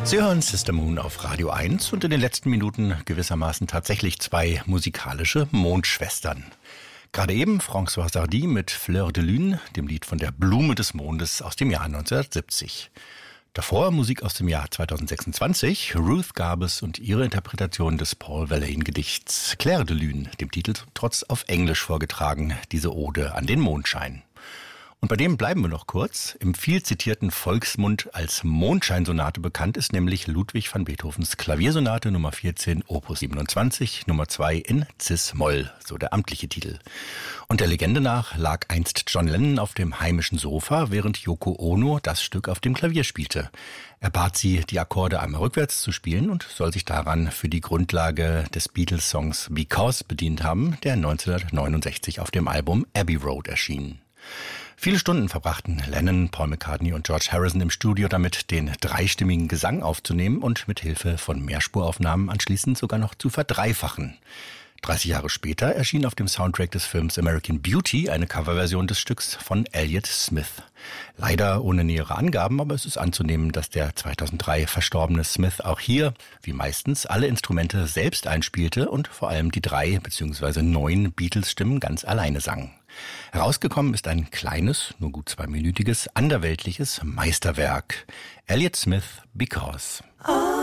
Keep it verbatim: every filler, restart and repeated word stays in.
Sie hören Sister Moon auf Radio eins und in den letzten Minuten gewissermaßen tatsächlich zwei musikalische Mondschwestern. Gerade eben Françoise Hardy mit Fleur de Lune, dem Lied von der Blume des Mondes aus dem Jahr neunzehnhundertsiebzig. Davor Musik aus dem Jahr zweitausendsechsundzwanzig, Ruth Garbus und ihre Interpretation des Paul Verlaine-Gedichts Clair de Lune, dem Titel trotz auf Englisch vorgetragen, diese Ode an den Mondschein. Und bei dem bleiben wir noch kurz. Im viel zitierten Volksmund als Mondscheinsonate bekannt ist nämlich Ludwig van Beethovens Klaviersonate Nummer vierzehn, Opus siebenundzwanzig, Nummer zwei in Cis-Moll, so der amtliche Titel. Und der Legende nach lag einst John Lennon auf dem heimischen Sofa, während Yoko Ono das Stück auf dem Klavier spielte. Er bat sie, die Akkorde einmal rückwärts zu spielen und soll sich daran für die Grundlage des Beatles-Songs Because bedient haben, der neunzehnhundertneunundsechzig auf dem Album Abbey Road erschien. Viele Stunden verbrachten Lennon, Paul McCartney und George Harrison im Studio damit, den dreistimmigen Gesang aufzunehmen und mit Hilfe von Mehrspuraufnahmen anschließend sogar noch zu verdreifachen. dreißig Jahre später erschien auf dem Soundtrack des Films American Beauty eine Coverversion des Stücks von Elliott Smith. Leider ohne nähere Angaben, aber es ist anzunehmen, dass der zweitausenddrei verstorbene Smith auch hier, wie meistens, alle Instrumente selbst einspielte und vor allem die drei bzw. neun Beatles-Stimmen ganz alleine sang. Herausgekommen ist ein kleines, nur gut zweiminütiges, anderweltliches Meisterwerk. Elliott Smith, Because. Oh.